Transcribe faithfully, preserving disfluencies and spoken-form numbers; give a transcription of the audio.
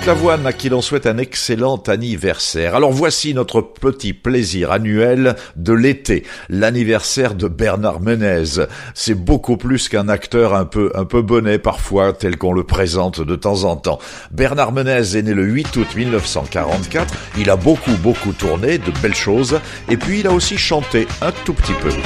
Marc Lavoine à qui l'on souhaite un excellent anniversaire. Alors voici notre petit plaisir annuel de l'été, l'anniversaire de Bernard Menez. C'est beaucoup plus qu'un acteur un peu un peu bonnet parfois tel qu'on le présente de temps en temps. Bernard Menez est né le huit août mille neuf cent quarante-quatre, il a beaucoup beaucoup tourné, de belles choses, et puis il a aussi chanté un tout petit peu.